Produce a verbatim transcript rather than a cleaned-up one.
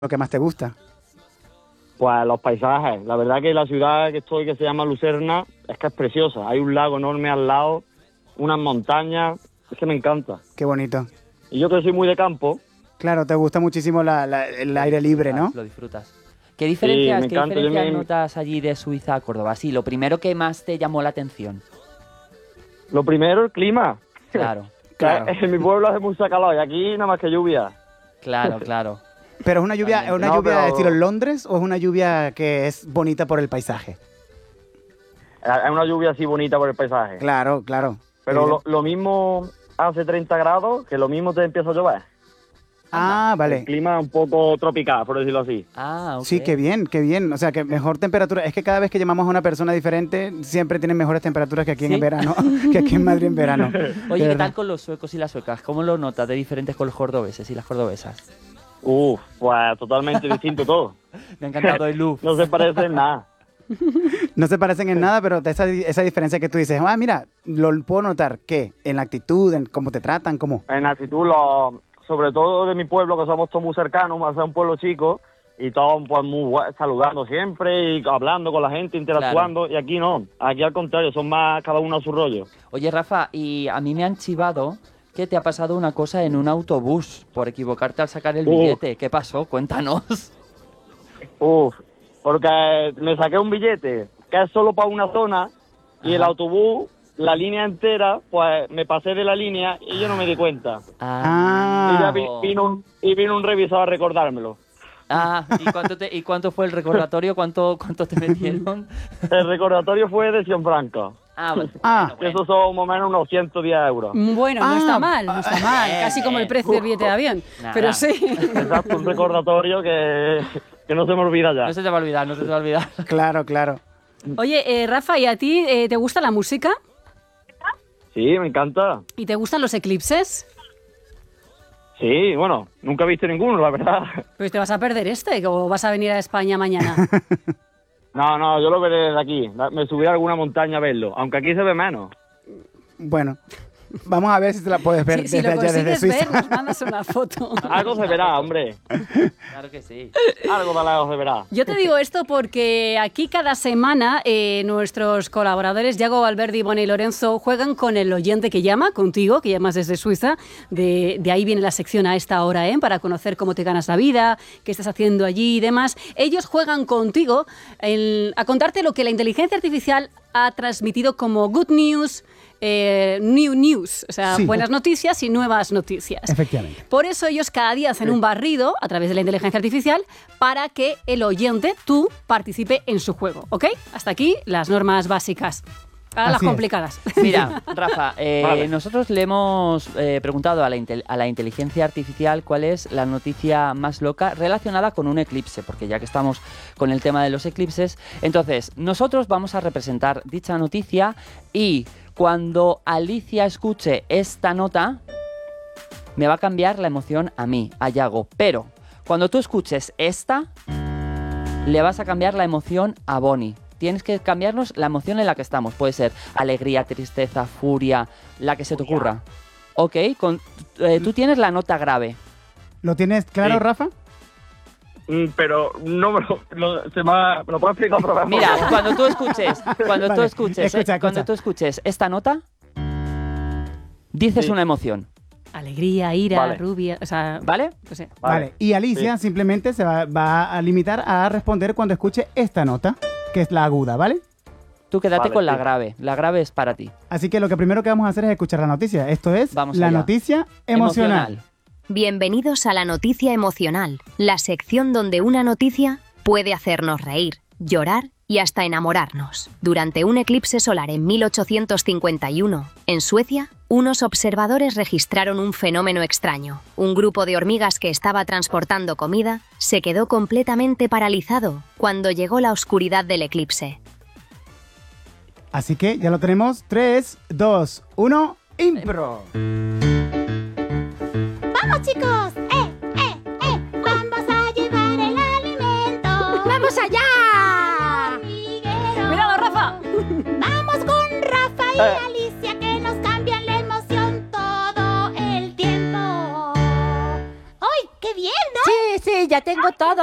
lo que más te gusta? Pues los paisajes. La verdad que la ciudad que estoy, que se llama Lucerna, es que es preciosa. Hay un lago enorme al lado, unas montañas, es que me encanta. Qué bonito. Y yo que soy muy de campo... Claro, te gusta muchísimo la, la, el aire libre, ¿no? Lo disfrutas. ¿Qué diferencias, Sí, ¿qué encanta, diferencias me... notas allí de Suiza a Córdoba? Sí, lo primero que más te llamó la atención. Lo primero, el clima. Claro. Claro. En mi pueblo hace mucha calor y aquí nada más que lluvia. Claro, claro. ¿Pero es una lluvia, ¿es una No, lluvia pero... de estilo Londres o es una lluvia que es bonita por el paisaje? Es una lluvia así bonita por el paisaje. Claro, claro. Pero lo, lo mismo hace treinta grados, que lo mismo te empieza a llover. Ah, vale. El clima un poco tropical, por decirlo así. Ah, ok. Sí, qué bien, qué bien. O sea, que mejor temperatura. Es que cada vez que llamamos a una persona diferente, siempre tienen mejores temperaturas que aquí ¿Sí? en verano, que aquí en Madrid en verano. Oye, De ¿qué verdad. tal con los suecos y las suecas? ¿Cómo lo notas de diferentes con los cordobeses y las cordobesas? Uf, pues totalmente distinto todo. Me ha encantado el look. No se parece en nada. No se parecen en nada, pero esa, esa diferencia que tú dices, ah, mira, lo puedo notar, ¿qué? En la actitud, en cómo te tratan, cómo... En actitud, lo, sobre todo de mi pueblo, que somos todos muy cercanos, más a un pueblo chico, y todos pues muy gua- saludando siempre, y hablando con la gente, interactuando, y aquí no, aquí al contrario, son más cada uno a su rollo. Oye, Rafa, y a mí me han chivado que te ha pasado una cosa en un autobús por equivocarte al sacar el Uh. billete. ¿Qué pasó? Cuéntanos. Uf, porque me saqué un billete que es solo para una zona, y el Ajá. autobús, la línea entera, pues me pasé de la línea y yo no me di cuenta. Ah. Y ya vi- vino un, y vino un revisor a recordármelo. Ah, ¿y cuánto, te, ¿y cuánto fue el recordatorio? ¿Cuánto, cuánto te metieron? El recordatorio fue de Cienfranco. Ah, bueno. Ah. Que eso son más o menos unos ciento diez euros. Bueno, no Ah, está mal, no está mal. eh, Casi como el precio del billete de avión. Nada. Pero sí. Exacto, un recordatorio que, que no se me olvida ya. No se te va a olvidar, no se te va a olvidar. Claro, claro. Oye, eh, Rafa, ¿y a ti eh, te gusta la música? Sí, me encanta. ¿Y te gustan los eclipses? Sí, bueno, nunca he visto ninguno, la verdad. Pues te vas a perder este, o vas a venir a España mañana. No, no, yo lo veré desde aquí. Me subiré a alguna montaña a verlo, aunque aquí se ve menos. Bueno, vamos a ver si te la puedes ver Si, si desde lo allá, desde consigues Suiza. ver, nos mandas una foto. Algo se verá, hombre. Claro que sí. Algo de lado se verá. Yo te digo esto porque aquí cada semana eh, nuestros colaboradores, Yago Valverde, Ivone y Lorenzo, juegan con el oyente que llama, contigo, que llamas desde Suiza. De, de ahí viene la sección a esta hora, ¿eh? Para conocer cómo te ganas la vida, qué estás haciendo allí y demás. Ellos juegan contigo el- a contarte lo que la inteligencia artificial ha transmitido como good news, eh, new news, o sea, Sí. buenas noticias y nuevas noticias. Efectivamente. Por eso ellos cada día hacen un barrido a través de la inteligencia artificial para que el oyente, tú, participe en su juego, ¿ok? Hasta aquí las normas básicas. Ahora las Así es. complicadas. Mira, Rafa, eh, Vale. nosotros le hemos eh, preguntado a la, intel- a la inteligencia artificial cuál es la noticia más loca relacionada con un eclipse, porque ya que estamos con el tema de los eclipses, entonces nosotros vamos a representar dicha noticia y cuando Alicia escuche esta nota, me va a cambiar la emoción a mí, a Yago, pero cuando tú escuches esta, le vas a cambiar la emoción a Bonnie. Tienes que cambiarnos la emoción en la que estamos. Puede ser alegría, tristeza, furia, la que se te ocurra. Ok, con, eh, tú tienes la nota grave. ¿Lo tienes claro, Sí. Rafa? Mm, Pero no me lo, lo- se me, ha- me lo puedo explicar otra vez. por Mira, favor? cuando tú escuches, cuando tú Vale, escuches, eh, escucha, cuando escucha. tú escuches esta nota, dices Sí. una emoción, Alegría, ira, Vale. rubia, o sea, ¿vale? no sé. Vale. Vale. Y Alicia simplemente se va, va a limitar a responder cuando escuche esta nota, que es la aguda, ¿vale? Tú quédate Vale, con la sí. grave. La grave es para ti. Así que lo que primero que vamos a hacer es escuchar la noticia. Esto es Vamos la allá. noticia emocional. Bienvenidos a la noticia emocional, la sección donde una noticia puede hacernos reír, llorar y hasta enamorarnos. Durante un eclipse solar en mil ochocientos cincuenta y uno, en Suecia, unos observadores registraron un fenómeno extraño. Un grupo de hormigas que estaba transportando comida se quedó completamente paralizado cuando llegó la oscuridad del eclipse. Así que ya lo tenemos. tres, dos, uno, impro. ¡Vamos, chicos! ¡Eh, eh, eh! ¡Vamos a llevar el alimento! ¡Vamos allá! ¡Cuidado, Rafa! ¡Vamos con Rafa y Eh. Alicia que nos cambian la emoción todo el tiempo! ¡Ay, qué bien, ¿no? Sí, sí, ya ya tengo todo.